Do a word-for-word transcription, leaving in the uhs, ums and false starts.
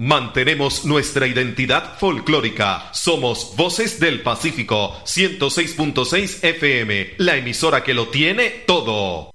Mantenemos nuestra identidad folclórica. Somos Voces del Pacífico, ciento seis punto seis F M, la emisora que lo tiene todo.